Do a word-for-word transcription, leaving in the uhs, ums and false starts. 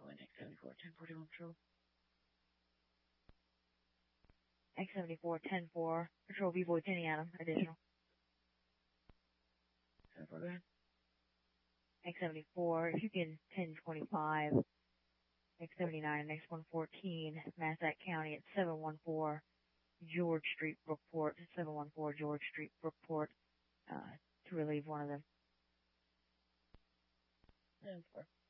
Calling X seventy-four, ten forty-one Patrol. X seventy-four, ten four, Patrol V-Boy, Tenny Adam, additional. seventy-four, go ahead. X seventy-four, if you can ten twenty-five, X seventy-nine and X one fourteen, Massac County at seven one four George Street, Brookport, seven one four George Street, Brookport, uh, to relieve one of them. seventy-four.